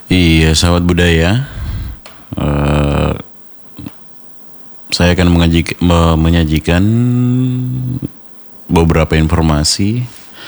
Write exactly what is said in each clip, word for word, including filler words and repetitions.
Iya, sahabat budaya. Eh, saya akan mengaji- me- menyajikan beberapa informasi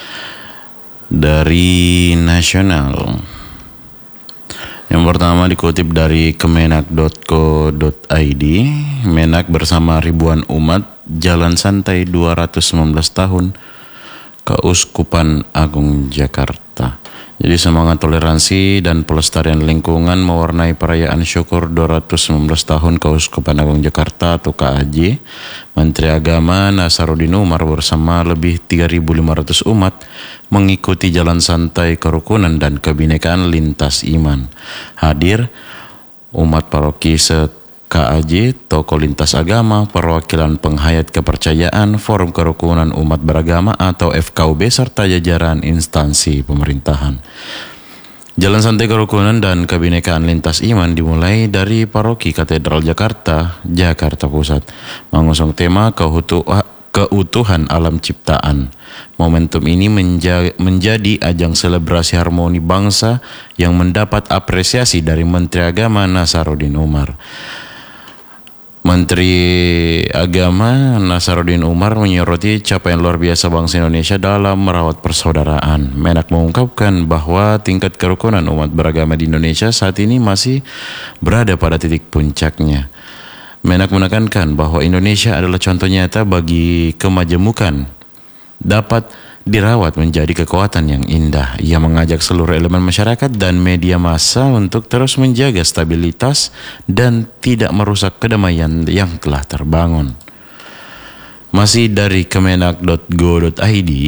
dari nasional. Yang pertama dikutip dari kemenak dot co dot i d. Menak bersama ribuan umat jalan santai dua ratus sembilan belas tahun Keuskupan Agung Jakarta. Jadi semangat toleransi dan pelestarian lingkungan mewarnai perayaan syukur dua ratus sembilan belas tahun Keuskupan Agung Jakarta atau K A J. Menteri Agama Nasaruddin Umar bersama lebih tiga ribu lima ratus umat mengikuti jalan santai kerukunan dan kebinekaan lintas iman. Hadir umat paroki se K A J, tokoh lintas agama, perwakilan penghayat kepercayaan, forum kerukunan umat beragama atau F K U B serta jajaran instansi pemerintahan. Jalan santai kerukunan dan kebinekaan lintas iman dimulai dari paroki Katedral Jakarta, Jakarta Pusat, mengusung tema keutuhan keutuhan alam ciptaan. Momentum ini menja- menjadi ajang selebrasi harmoni bangsa yang mendapat apresiasi dari Menteri Agama Nasaruddin Umar. Menteri Agama Nasaruddin Umar menyoroti capaian luar biasa bangsa Indonesia dalam merawat persaudaraan. Menak mengungkapkan bahwa tingkat kerukunan umat beragama di Indonesia saat ini masih berada pada titik puncaknya. Menak menekankan bahwa Indonesia adalah contoh nyata bagi kemajemukan dapat dirawat menjadi kekuatan yang indah. Ia mengajak seluruh elemen masyarakat dan media massa untuk terus menjaga stabilitas dan tidak merusak kedamaian yang telah terbangun. Masih dari kemenak dot go dot i d,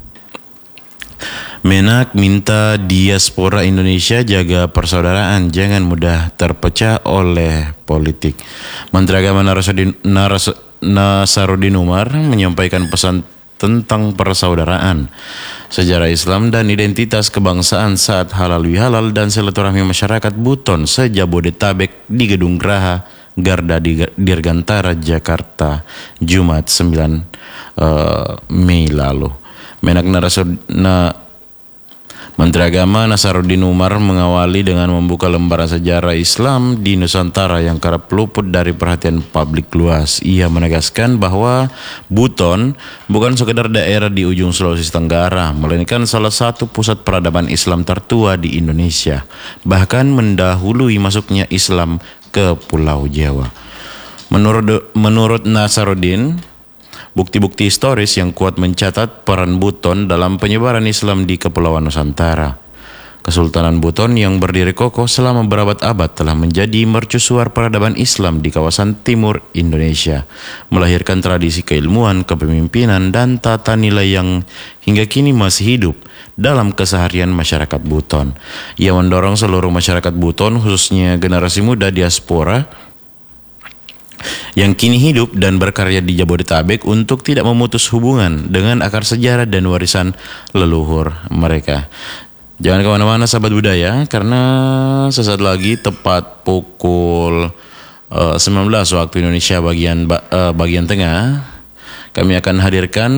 Menak minta diaspora Indonesia jaga persaudaraan, jangan mudah terpecah oleh politik. Menteri Agama Nasaruddin, Nasaruddin Umar menyampaikan pesan tentang persaudaraan, sejarah Islam dan identitas kebangsaan saat halal bihalal dan silaturahmi masyarakat Buton se-Jabodetabek di Gedung Graha Garda Dirgantara Jakarta Jumat sembilan uh, Mei lalu. Menak Nasaruddin Menteri Agama Nasaruddin Umar mengawali dengan membuka lembaran sejarah Islam di Nusantara yang kerap luput dari perhatian publik luas. Ia menegaskan bahwa Buton bukan sekedar daerah di ujung Sulawesi Tenggara, melainkan salah satu pusat peradaban Islam tertua di Indonesia, bahkan mendahului masuknya Islam ke Pulau Jawa. Menurut menurut Nasaruddin, bukti-bukti historis yang kuat mencatat peran Buton dalam penyebaran Islam di Kepulauan Nusantara. Kesultanan Buton yang berdiri kokoh selama berabad-abad telah menjadi mercusuar peradaban Islam di kawasan timur Indonesia, melahirkan tradisi keilmuan, kepemimpinan, dan tata nilai yang hingga kini masih hidup dalam keseharian masyarakat Buton. Ia mendorong seluruh masyarakat Buton, khususnya generasi muda diaspora yang kini hidup dan berkarya di Jabodetabek untuk tidak memutus hubungan dengan akar sejarah dan warisan leluhur mereka. Jangan kemana-mana sahabat budaya, karena sesaat lagi tepat pukul uh, sembilan belas waktu Indonesia bagian uh, bagian tengah, kami akan hadirkan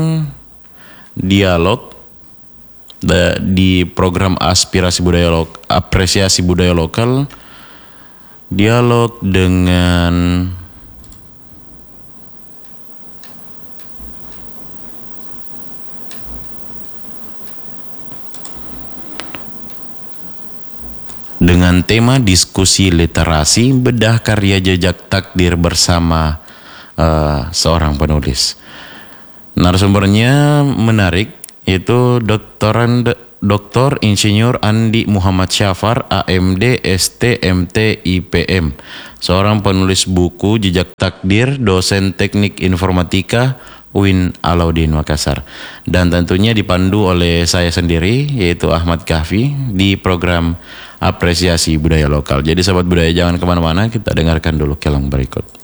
dialog da, di program aspirasi budaya lo, apresiasi budaya lokal. Dialog dengan dengan tema diskusi literasi bedah karya jejak takdir bersama uh, seorang penulis. Narasumbernya menarik, yaitu doktoran Doktor Insinyur Andi Muhammad Syafar, A M D, S T, M T, I P M, seorang penulis buku Jejak Takdir, dosen teknik informatika U I N Alauddin Makassar, dan tentunya dipandu oleh saya sendiri, yaitu Ahmad Kahfi, di program apresiasi budaya lokal. Jadi sahabat budaya, jangan kemana-mana, kita dengarkan dulu kelang berikut.